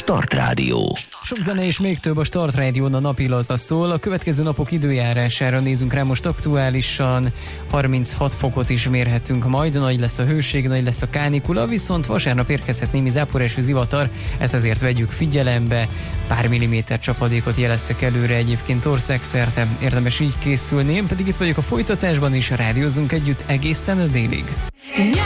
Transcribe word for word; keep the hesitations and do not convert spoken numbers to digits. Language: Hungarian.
Start Rádió. Sok zene és még több a Start Rádión, a napi laza szól. A következő napok időjárására nézünk rá most aktuálisan. harminchat fokot is mérhetünk majd, nagy lesz a hőség, nagy lesz a kánikula, viszont vasárnap érkezhet némi záporeső, zivatar, ezt azért vegyük figyelembe. Pár milliméter csapadékot jeleztek előre egyébként országszerte, érdemes így készülni. Én pedig itt vagyok a folytatásban, és rádiózunk együtt egészen délig.